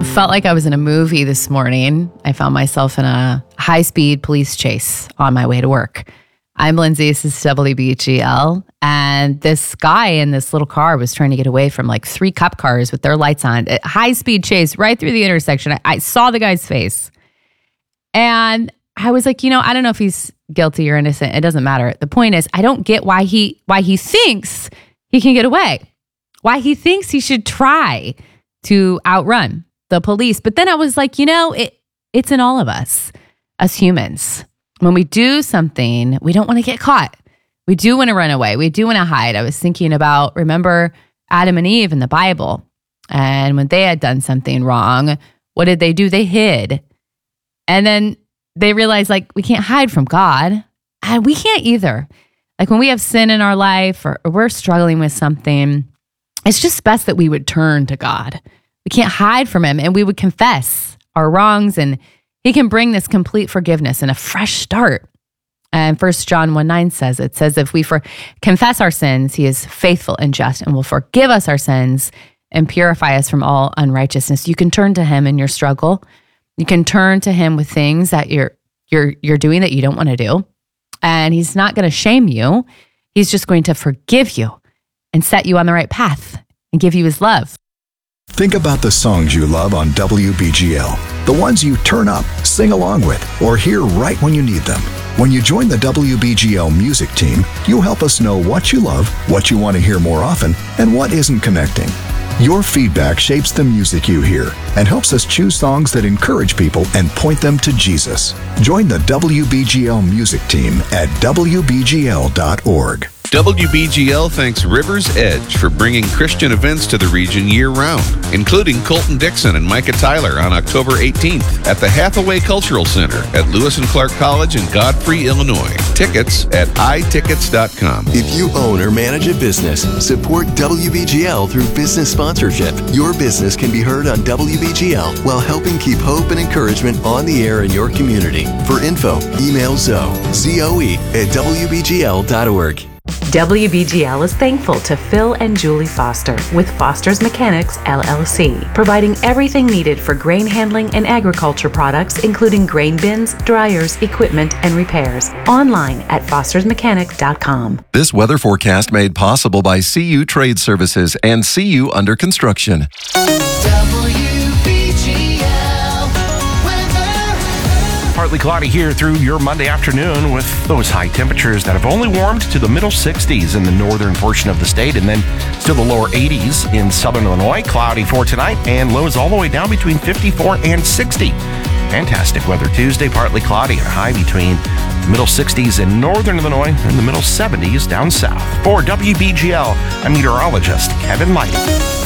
felt like I was in a movie this morning. I found myself in a high-speed police chase on my way to work. I'm Lindsay, this is WBGL, and this guy in this little car was trying to get away from like 3 cop cars with their lights on. A high-speed chase right through the intersection. I saw the guy's face, and I was like, I don't know if he's guilty or innocent. It doesn't matter. The point is, I don't get why he thinks he can get away, why he thinks he should try to outrun the police. But then I was like, it's in all of us as humans. When we do something, we don't want to get caught. We do want to run away. We do want to hide. I was thinking about, remember Adam and Eve in the Bible? And when they had done something wrong, what did they do? They hid. And then they realized, we can't hide from God. And we can't either. When we have sin in our life or we're struggling with something, it's just best that we would turn to God. We can't hide from him, and we would confess our wrongs, and he can bring this complete forgiveness and a fresh start. And 1 John 1:9 says, if we confess our sins, he is faithful and just and will forgive us our sins and purify us from all unrighteousness. You can turn to him in your struggle. You can turn to him with things that you're doing that you don't want to do. And he's not going to shame you. He's just going to forgive you and set you on the right path and give you his love. Think about the songs you love on WBGL, the ones you turn up, sing along with, or hear right when you need them. When you join the WBGL music team, you'll help us know what you love, what you want to hear more often, and what isn't connecting. Your feedback shapes the music you hear and helps us choose songs that encourage people and point them to Jesus. Join the WBGL music team at WBGL.org. WBGL thanks River's Edge for bringing Christian events to the region year-round, including Colton Dixon and Micah Tyler on October 18th at the Hathaway Cultural Center at Lewis and Clark College in Godfrey, Illinois. Tickets at itickets.com. If you own or manage a business, support WBGL through business sponsorship. Your business can be heard on WBGL while helping keep hope and encouragement on the air in your community. For info, email Zoe, Z-O-E, at WBGL.org. WBGL is thankful to Phil and Julie Foster with Foster's Mechanics, LLC, providing everything needed for grain handling and agriculture products, including grain bins, dryers, equipment, and repairs. Online at fostersmechanic.com. This weather forecast made possible by CU Trade Services and CU Under Construction. Partly cloudy here through your Monday afternoon with those high temperatures that have only warmed to the middle 60s in the northern portion of the state and then still the lower 80s in southern Illinois. Cloudy for tonight and lows all the way down between 54 and 60. Fantastic weather Tuesday, partly cloudy and a high between the middle 60s in northern Illinois and the middle 70s down south. For WBGL, I'm meteorologist Kevin Light.